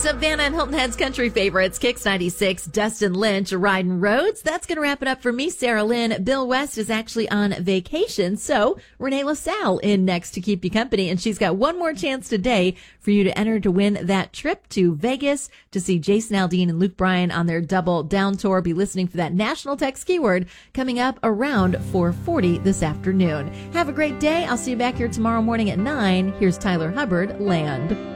Savannah and Hilton Head's country favorites, Kicks 96, Dustin Lynch, Riding Roads. That's going to wrap it up for me, Sarah Lynn. Bill West is actually on vacation, so Renee LaSalle in next to keep you company, and she's got one more chance today for you to enter to win that trip to Vegas to see Jason Aldean and Luke Bryan on their double down tour. Be listening for that national text keyword coming up around 4:40 this afternoon. Have a great day. I'll see you back here tomorrow morning at 9. Here's Tyler Hubbard, Land.